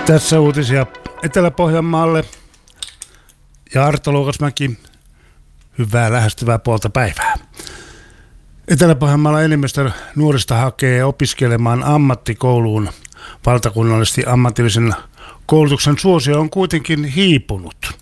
Tässä uutisia Etelä-Pohjanmaalle ja Arto Luukasmäki, hyvää lähestyvää puolta päivää. Etelä-Pohjanmaalla enemmistö nuorista hakee opiskelemaan ammattikouluun. Valtakunnallisesti ammatillisen koulutuksen suosio on kuitenkin hiipunut.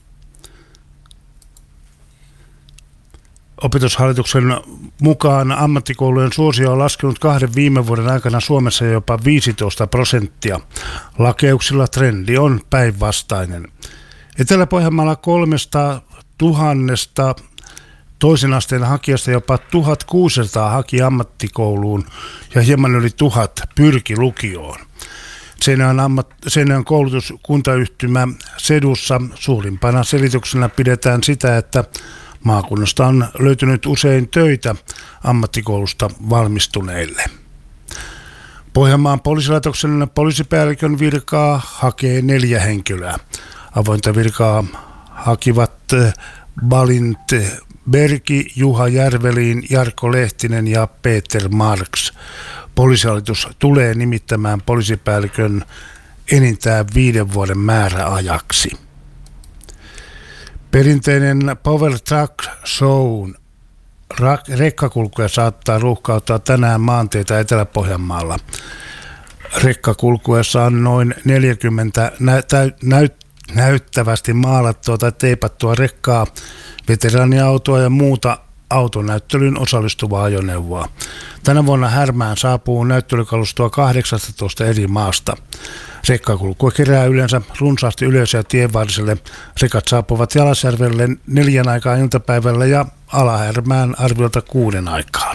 Opetushallituksen mukaan ammattikoulujen suosio on laskenut 2 viime vuoden aikana Suomessa jopa 15%. Lakeuksilla trendi on päinvastainen. Etelä-Pohjanmaalla 300 000 toisen asteen hakijasta jopa 1600 haki ammattikouluun ja hieman yli 1000 pyrki lukioon. Seinäjoen koulutuskuntayhtymä Sedussa suurimpana selityksenä pidetään sitä, että maakunnasta on löytynyt usein töitä ammattikoulusta valmistuneille. Pohjanmaan poliisilaitoksen poliisipäällikön virkaa hakee 4 henkilöä. Avointa virkaa hakivat Balint Bergi, Juha Järveliin, Jarkko Lehtinen ja Peter Marks. Poliisihallitus tulee nimittämään poliisipäällikön enintään 5 vuoden määräajaksi. Perinteinen Power Truck Show rekkakulkuja saattaa ruuhkauttaa tänään maanteita Etelä-Pohjanmaalla. Rekkakulkuessa on noin 40 näyttävästi maalattua tai teipattua rekkaa, veteraaniautoa ja muuta autonäyttelyyn osallistuvaa ajoneuvoa. Tänä vuonna Härmään saapuu näyttelykalustoa 18 eri maasta. Rekkakulkua kerää yleensä runsaasti yleisöä tienvaariselle. Rekat saapuvat Jalasjärvelle 4 aikaan iltapäivällä ja Ala-Härmään arviolta 6 aikaan.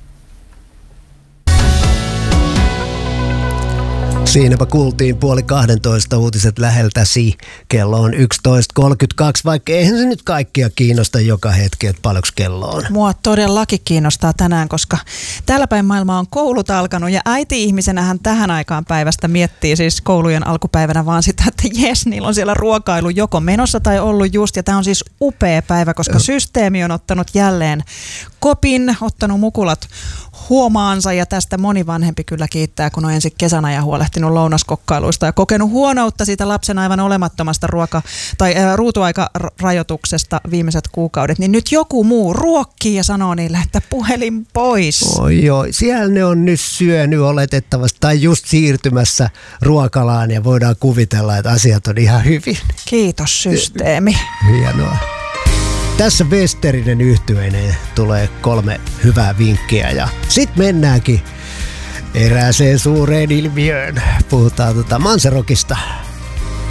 Siinäpä kuultiin 11:30 uutiset läheltäsi. Kello on 11:32, vaikka eihän se nyt kaikkia kiinnosta joka hetki, että paljonko kello on. Mua todellakin kiinnostaa tänään, koska täällä päin maailmaa on koulut alkanut ja äiti-ihmisenähän tähän aikaan päivästä miettii siis koulujen alkupäivänä vaan sitä, että jes, niillä on siellä ruokailu joko menossa tai ollut just. Ja tämä on siis upea päivä, koska systeemi on ottanut jälleen kopin, ottanut mukulat huomaansa ja tästä moni vanhempi kyllä kiittää, kun on ensin kesänä ja huolehtinut lounaskokkailuista ja kokenut huonoutta siitä lapsen aivan olemattomasta ruutuaikarajoituksesta viimeiset kuukaudet, niin nyt joku muu ruokkii ja sanoo niille, että puhelin pois. Oi, siellä ne on nyt syönyt oletettavasti tai just siirtymässä ruokalaan ja voidaan kuvitella, että asiat on ihan hyvin. Kiitos systeemi. Hienoa. Tässä Westerinen yhtyeineen tulee 3 hyvää vinkkiä ja sit mennäänkin erääseen suureen ilmiöön. Puhutaan Manserokista.